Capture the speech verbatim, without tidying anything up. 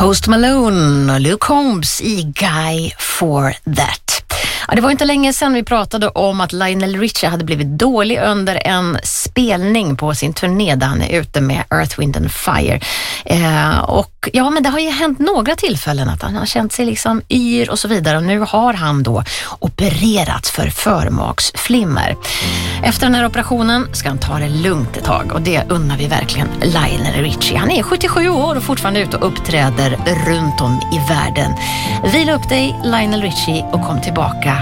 Post Malone och Luke Combs i Guy for That. Ja, det var inte länge sedan vi pratade om att Lionel Richie hade blivit dålig under en spelning på sin turné där han är ute med Earth, Wind and Fire. Eh, och ja, men det har ju hänt några tillfällen att han har känt sig liksom yr och så vidare. Och nu har han då opererats för förmaksflimmer. Efter den här operationen ska han ta det lugnt ett tag och det unnar vi verkligen Lionel Richie. Han är sjuttiosju år och fortfarande ute och uppträder runt om i världen. Vila upp dig, Lionel Richie, och kom tillbaka